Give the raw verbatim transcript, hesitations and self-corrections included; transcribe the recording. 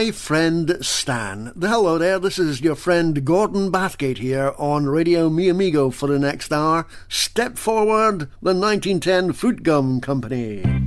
My friend Stan. Hello there, this is your friend Gordon Bathgate here on Radio Mi Amigo for the next hour. Step forward, the nineteen ten Fruit Gum Company.